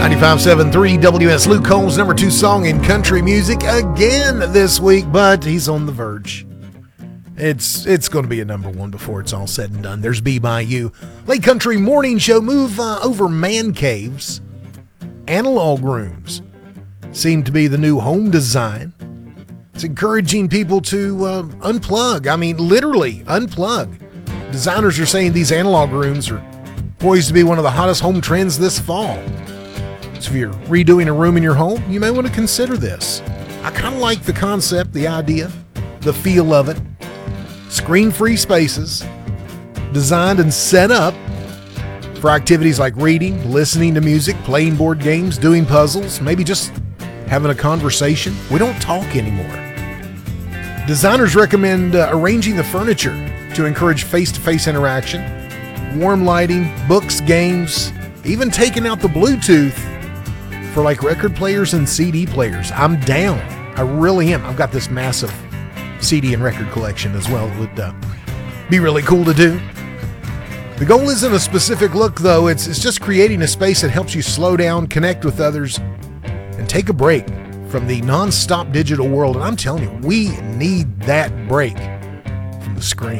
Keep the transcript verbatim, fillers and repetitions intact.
ninety-five point seven three W S Luke Combs, number two song in country music again this week, but he's on the verge. It's it's going to be a number one before it's all said and done. There's Be By You. Late Country Morning Show. Move uh, over man caves. Analog rooms seem to be the new home design. It's encouraging people to uh, unplug. I mean, literally unplug. Designers are saying these analog rooms are poised to be one of the hottest home trends this fall. So if you're redoing a room in your home, you may want to consider this. I kind of like the concept, the idea, the feel of it. Screen-free spaces designed and set up for activities like reading, listening to music, playing board games, doing puzzles, maybe just having a conversation. We don't talk anymore. Designers recommend uh, arranging the furniture to encourage face-to-face interaction, warm lighting, books, games, even taking out the Bluetooth for like record players and C D players. I'm down. I really am. I've got this massive C D and record collection as well. It would uh, be really cool to do. The goal isn't a specific look, though. It's, it's just creating a space that helps you slow down, connect with others, and take a break from the non-stop digital world. And I'm telling you, we need that break from the screen.